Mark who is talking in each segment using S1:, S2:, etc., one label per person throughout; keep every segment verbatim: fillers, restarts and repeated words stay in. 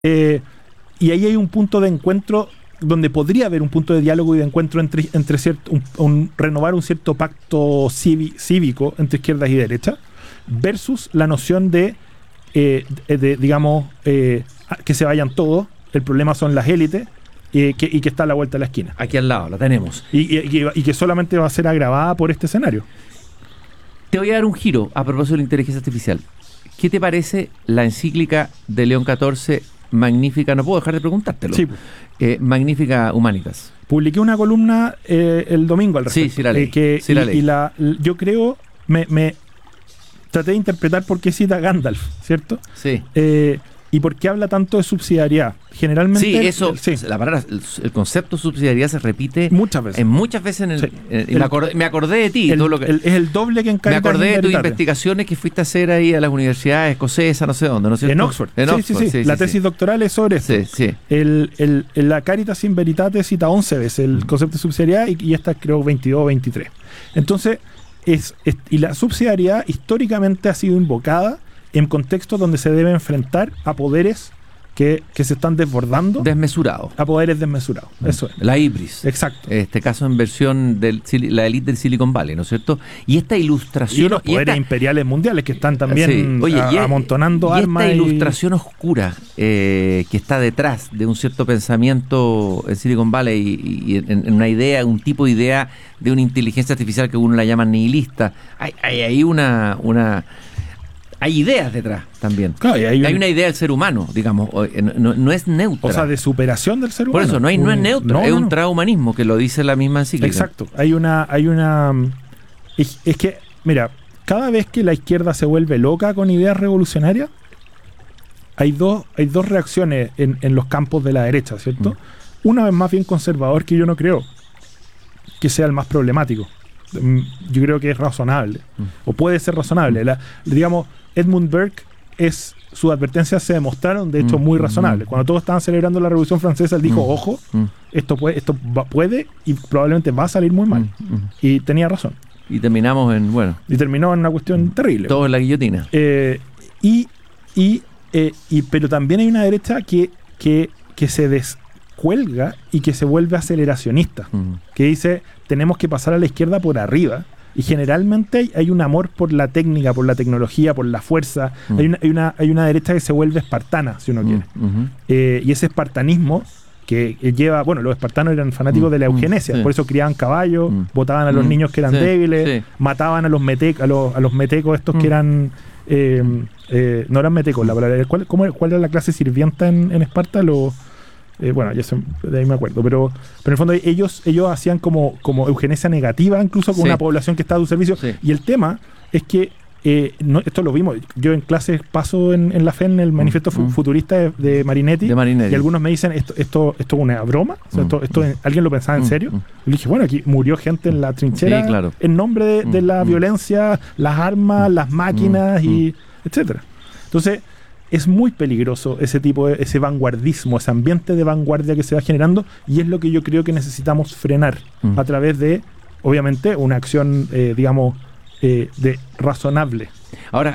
S1: Eh, y ahí hay un punto de encuentro donde podría haber un punto de diálogo y de encuentro entre, entre cierto, un, un, renovar un cierto pacto cívi, cívico entre izquierdas y derechas, versus la noción de, eh, de, de digamos, eh, que se vayan todos, el problema son las élites, eh, que, y que está a la vuelta de la esquina.
S2: Aquí al lado, la tenemos.
S1: Y, y, y que solamente va a ser agravada por este escenario.
S2: Te voy a dar un giro a propósito de la inteligencia artificial. ¿Qué te parece la encíclica de León catorce, Magnífica, no puedo dejar de preguntártelo,
S1: sí.
S2: eh, Magnífica Humanitas?
S1: Publiqué una columna eh, el domingo al respecto.
S2: Sí, sí la leí.
S1: Eh, que,
S2: sí
S1: y,
S2: la leí.
S1: y la, yo creo, me, me traté de interpretar por qué cita Gandalf, ¿cierto?
S2: Sí.
S1: Eh, y por qué habla tanto de subsidiariedad. Generalmente...
S2: Sí, eso,
S1: sí.
S2: la palabra, el, el concepto de subsidiariedad se repite
S1: muchas veces.
S2: En muchas veces en el...
S1: Sí.
S2: En, y
S1: el,
S2: me, acordé, me acordé de ti.
S1: El,
S2: todo lo que,
S1: el, es el doble que en
S2: Me acordé de tus investigaciones que fuiste a hacer ahí a las universidades escocesas, no sé dónde, ¿no es cierto?
S1: En Oxford.
S2: En
S1: sí,
S2: Oxford,
S1: sí, sí.
S2: sí,
S1: La
S2: sí,
S1: tesis
S2: sí.
S1: doctoral es sobre esto.
S2: Sí, sí.
S1: El, el, el, la Caritas in Veritate cita once veces el mm. concepto de subsidiariedad y, y esta creo veintidós o veintitrés. Entonces, es, es, y la subsidiariedad históricamente ha sido invocada en contextos donde se debe enfrentar a poderes Que, que se están desbordando.
S2: Desmesurado.
S1: A poderes desmesurados. Mm. Eso es.
S2: La hibris.
S1: Exacto.
S2: Este caso en versión de la élite del Silicon Valley, ¿no es cierto? Y esta ilustración...
S1: Y los poderes y esta, imperiales mundiales que están también
S2: sí. Oye,
S1: a,
S2: y,
S1: amontonando
S2: y
S1: armas.
S2: Esta
S1: y...
S2: ilustración oscura eh, que está detrás de un cierto pensamiento en Silicon Valley y, y en, en una idea, un tipo de idea de una inteligencia artificial que uno la llama nihilista. Hay, hay ahí una... una Hay ideas detrás también.
S1: Claro, y hay, un...
S2: hay una idea del ser humano, digamos, no, no es neutra.
S1: O sea, de superación del ser humano.
S2: Por eso, no, hay, no es neutro,
S1: no,
S2: es
S1: no,
S2: un
S1: no.
S2: transhumanismo que lo dice la misma encíclica.
S1: Exacto. Hay una... hay una es, es que, mira, cada vez que la izquierda se vuelve loca con ideas revolucionarias, hay dos, hay dos reacciones en, en los campos de la derecha, ¿cierto? Mm. Una vez más bien conservador, que yo no creo que sea el más problemático. Yo creo que es razonable. Mm. O puede ser razonable. La, digamos... Edmund Burke, es, sus advertencias se demostraron, de hecho, muy razonables. Cuando todos estaban celebrando la Revolución Francesa, él dijo, ojo, esto puede, esto va, puede y probablemente va a salir muy mal. Y tenía razón.
S2: Y terminamos en, bueno...
S1: Y terminó en una cuestión terrible.
S2: Todo en la guillotina.
S1: Eh, y, y, eh, y, pero también hay una derecha que, que, que se descuelga y que se vuelve aceleracionista. Uh-huh. Que dice, tenemos que pasar a la izquierda por arriba. Y generalmente hay, hay un amor por la técnica, por la tecnología, por la fuerza. Mm. Hay, una, hay, una, hay una derecha que se vuelve espartana, si uno mm. quiere. Mm-hmm. Eh, y ese espartanismo que eh, lleva... Bueno, los espartanos eran fanáticos mm. de la eugenesia. Sí. Por eso criaban caballos, mm. votaban a los mm. niños que eran sí. débiles, sí. mataban a los, mete, a, los, a los metecos estos mm. que eran... Eh, eh, no eran metecos, la palabra. ¿Cuál, cómo, ¿Cuál era la clase sirvienta en, en Esparta? Los... Eh, bueno, ya se, de ahí me acuerdo, pero, pero en el fondo ellos, ellos hacían como, como eugenesia negativa, incluso con sí. una población que estaba a su servicio. Sí. Y el tema es que, eh, no, esto lo vimos, yo en clases paso en, en la F E, en el manifiesto mm. futurista de, de, Marinetti,
S2: de Marinetti,
S1: y algunos me dicen, ¿esto esto, esto es una broma? O sea, esto, esto, ¿alguien lo pensaba en serio? Mm. Y le dije, bueno, aquí murió gente en la trinchera,
S2: sí, claro.
S1: en nombre de, de la mm. violencia, las armas, mm. las máquinas, mm. y etcétera. Entonces... es muy peligroso ese tipo de, ese vanguardismo, ese ambiente de vanguardia que se va generando, y es lo que yo creo que necesitamos frenar mm. a través de, obviamente, una acción, eh, digamos, eh, de razonable.
S2: Ahora,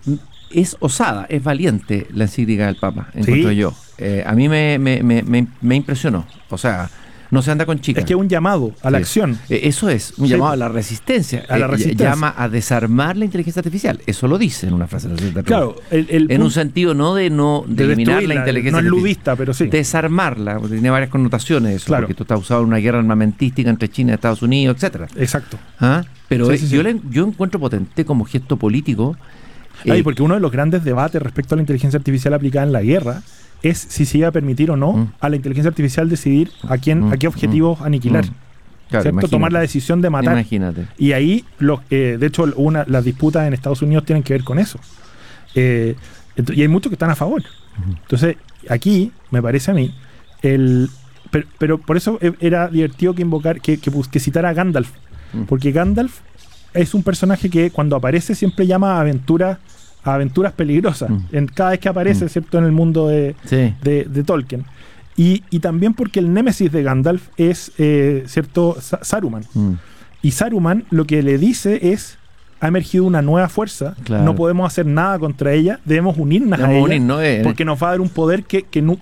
S2: es osada, es valiente la encíclica del Papa, encuentro
S1: ¿Sí?
S2: yo. Eh, a mí me, me, me, me, me impresionó. O sea, no se anda con chicas.
S1: Es que es un llamado a la sí. acción.
S2: Eh, eso es, un sí. llamado a la resistencia.
S1: A la resistencia.
S2: Eh, llama a desarmar la inteligencia artificial. Eso lo dice en una frase.
S1: Claro. El, el
S2: en un sentido no de no de, de eliminar la inteligencia
S1: no
S2: artificial.
S1: No es ludista, pero sí.
S2: Desarmarla, porque tiene varias connotaciones eso.
S1: Claro.
S2: Porque esto está usado en una guerra armamentística entre China y Estados Unidos, etcétera.
S1: Exacto.
S2: ¿Ah? Pero
S1: sí,
S2: es,
S1: sí,
S2: yo,
S1: sí.
S2: Le, yo encuentro potente como gesto político.
S1: Ay, eh, porque uno de los grandes debates respecto a la inteligencia artificial aplicada en la guerra es si se iba a permitir o no mm. a la inteligencia artificial decidir a quién, mm. a qué objetivos mm. aniquilar. Mm. Claro, tomar la decisión de matar.
S2: Imagínate.
S1: Y ahí, los, eh, de hecho, una, las disputas en Estados Unidos tienen que ver con eso. Eh, y hay muchos que están a favor. Uh-huh. Entonces, aquí, me parece a mí, el pero, pero por eso era divertido que invocar, que, que, que citara a Gandalf. Uh-huh. Porque Gandalf es un personaje que cuando aparece siempre llama a aventuras, a aventuras peligrosas. Uh-huh. En, cada vez que aparece, uh-huh. ¿cierto? En el mundo de, sí. de, de Tolkien. Y, y también porque el némesis de Gandalf es, eh, ¿cierto? Saruman. Mm. Y Saruman lo que le dice es, ha emergido una nueva fuerza,
S2: claro.
S1: no podemos hacer nada contra ella, debemos unirnos
S2: Debemos
S1: a ella,
S2: unirnos, eh,
S1: porque nos va a dar un poder que, que, nu-